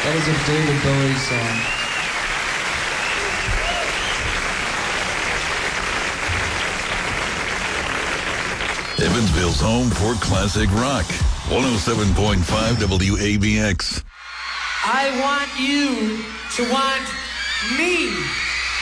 That is a David Bowie song. Evansville's home for classic rock. 107.5 WABX. I want you to want me.